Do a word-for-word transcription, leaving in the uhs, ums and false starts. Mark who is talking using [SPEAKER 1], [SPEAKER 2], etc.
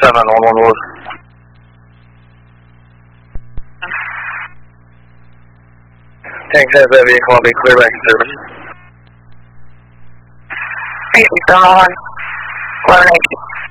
[SPEAKER 1] seven one one Wolf. Tanks has that vehicle, I'll be clear back in service.
[SPEAKER 2] eight seven one, eleven eight.